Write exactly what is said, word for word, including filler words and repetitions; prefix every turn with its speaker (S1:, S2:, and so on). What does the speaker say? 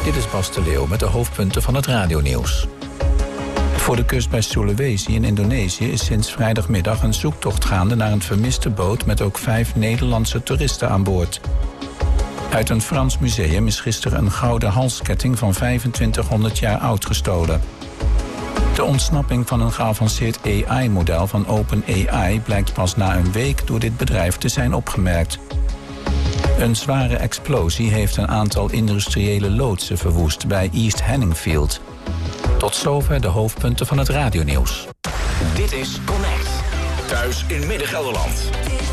S1: Dit is Bas de Leeuw met de hoofdpunten van het radionieuws. Voor de kust bij Sulawesi in Indonesië is sinds vrijdagmiddag een zoektocht gaande naar een vermiste boot met ook vijf Nederlandse toeristen aan boord. Uit een Frans museum is gisteren een gouden halsketting van vijfentwintighonderd jaar oud gestolen. De ontsnapping van een geavanceerd A I-model van OpenAI blijkt pas na een week door dit bedrijf te zijn opgemerkt. Een zware explosie heeft een aantal industriële loodsen verwoest bij East Hanningfield. Tot zover de hoofdpunten van het radionieuws.
S2: Dit is Connect. Thuis in Midden-Gelderland.